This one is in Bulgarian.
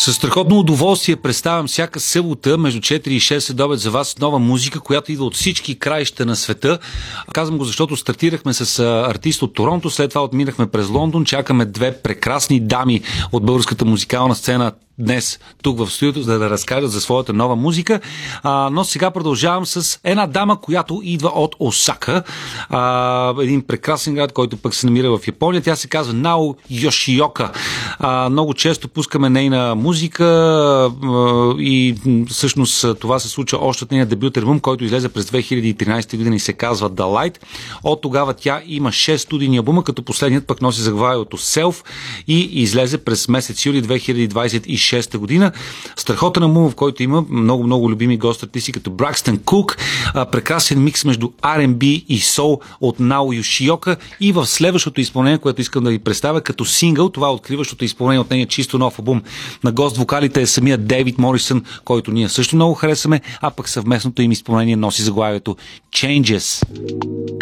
Със страхотно удоволствие представям всяка събота между 4 и 6 следобед за вас нова музика, която идва от всички краища на света. Казвам го, защото стартирахме с артист от Торонто, след това отминахме през Лондон, чакаме две прекрасни дами от българската музикална сцена днес тук в студиото, за да разкажат за своята нова музика. Но сега продължавам с една дама, която идва от Осака. Един прекрасен град, който пък се намира в Япония. Тя се казва Нао Йошиока. Много често пускаме нейна музика и всъщност това се случва още от нейния дебют албум, който излезе през 2013 година и се казва The Light. От тогава тя има 6 студийни албума, като последният пък носи заглавието Self и излезе през месец юли 2026 година. Страхотен албум, в който има много любими гост-артисти като Бракстън Кук, прекрасен микс между R&B и Soul от Нао Йошиока и в следващото изпълнение, което искам да ви представя като сингъл, това е откриващото изпълнение от нейния чисто нов албум. На гост-вокалите е самия Дейвид Морисън, който ние също много харесваме, а пък съвместното им изпълнение носи заглавието Changes.